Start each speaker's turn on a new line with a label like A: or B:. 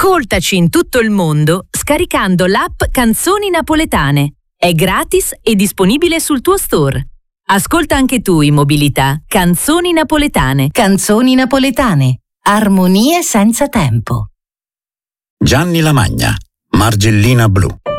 A: Ascoltaci in tutto il mondo scaricando l'app Canzoni Napoletane. È gratis e disponibile sul tuo store. Ascolta anche tu in mobilità Canzoni Napoletane.
B: Canzoni Napoletane. Armonie senza tempo.
C: Gianni Lamagna, Margellina blu.